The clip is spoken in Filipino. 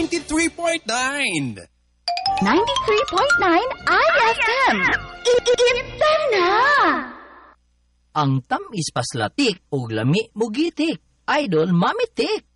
93.9. 93.9 IFM. Ita na! Ang tamis paslatik o lami mugitik. Idol Mami Tik.